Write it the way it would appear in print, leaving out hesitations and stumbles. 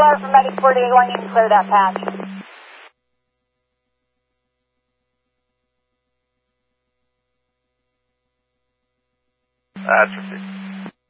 Alarm from Medic 481, you can clear that patch. That's received.